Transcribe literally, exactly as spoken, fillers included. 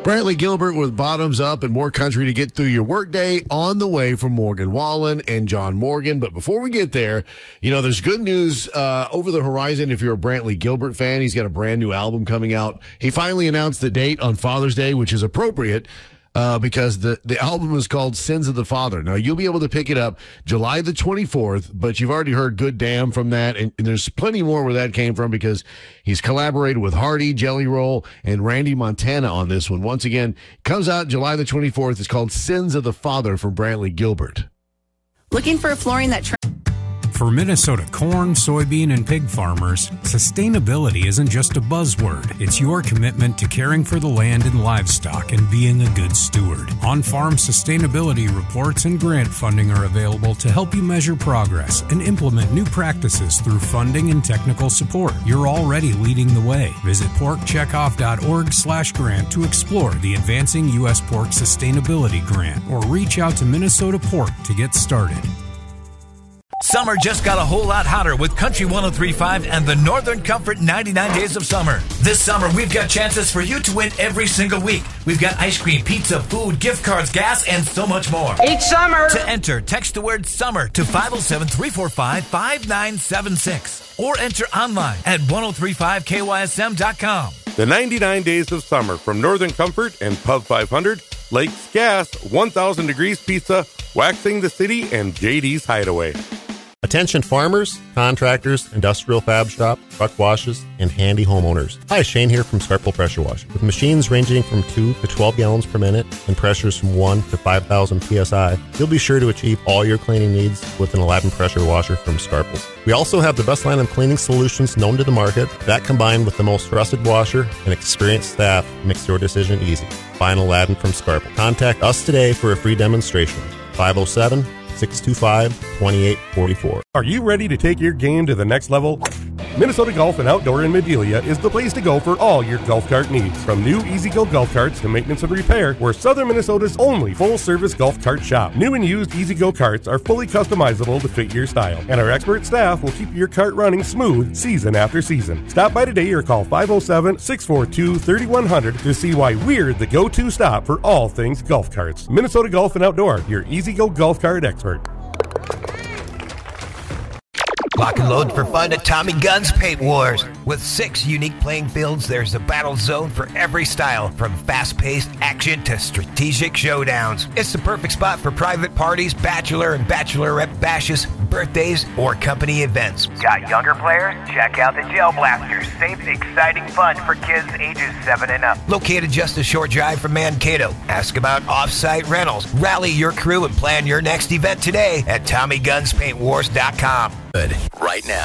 Brantley Gilbert with Bottoms Up and more country to get through your workday on the way from Morgan Wallen and John Morgan. But before we get there, you know, there's good news uh, over the horizon if you're a Brantley Gilbert fan. He's got a brand new album coming out. He finally announced the date on Father's Day, which is appropriate. Uh, because the, the album is called Sins of the Father. Now, you'll be able to pick it up July the twenty-fourth, but you've already heard Good Damn from that, and, and there's plenty more where that came from because he's collaborated with Hardy, Jelly Roll, and Randy Montana on this one. Once again, comes out July the twenty-fourth. It's called Sins of the Father from Brantley Gilbert. Looking for a flooring that... Tra- For Minnesota corn, soybean, and pig farmers, sustainability isn't just a buzzword. It's your commitment to caring for the land and livestock and being a good steward. On-farm sustainability reports and grant funding are available to help you measure progress and implement new practices through funding and technical support. You're already leading the way. Visit porkcheckoff.org slash grant to explore the Advancing U S Pork Sustainability Grant or reach out to Minnesota Pork to get started. Summer just got a whole lot hotter with Country one oh three point five and the Northern Comfort ninety-nine Days of Summer. This summer, we've got chances for you to win every single week. We've got ice cream, pizza, food, gift cards, gas, and so much more. Each summer! To enter, text the word SUMMER to five oh seven, three four five, five nine seven six or enter online at ten thirty-five K Y S M dot com. The ninety-nine Days of Summer from Northern Comfort and Pub five hundred, Lakes Gas, one thousand Degrees Pizza, Waxing the City, and J D's Hideaway. Attention farmers, contractors, industrial fab shop, truck washes, and handy homeowners. Hi, Shane here from Scarpel Pressure Washing. With machines ranging from two to twelve gallons per minute and pressures from one to five thousand P S I, you'll be sure to achieve all your cleaning needs with an Aladdin pressure washer from Scarpel. We also have the best line of cleaning solutions known to the market. That combined with the most trusted washer and experienced staff makes your decision easy. Buy an Aladdin from Scarpel. Contact us today for a free demonstration. five oh seven, six two five, two eight four four. Are you ready to take your game to the next level? Minnesota Golf and Outdoor in Medelia is the place to go for all your golf cart needs. From new E-Z-Go golf carts to maintenance and repair, we're Southern Minnesota's only full-service golf cart shop. New and used E-Z-Go carts are fully customizable to fit your style, and our expert staff will keep your cart running smooth season after season. Stop by today or call five oh seven, six four two, three one zero zero to see why we're the go-to stop for all things golf carts. Minnesota Golf and Outdoor, your E-Z-Go golf cart expert. Lock and load for fun at Tommy Guns Paint Wars. With six unique playing fields, there's a battle zone for every style, from fast-paced action to strategic showdowns. It's the perfect spot for private parties, bachelor and bachelorette bashes, birthdays, or company events. Got younger players? Check out the Gel Blasters. Safe, exciting fun for kids ages seven and up. Located just a short drive from Mankato. Ask about off-site rentals. Rally your crew and plan your next event today at Tommy Guns Paint Wars dot com. Right now.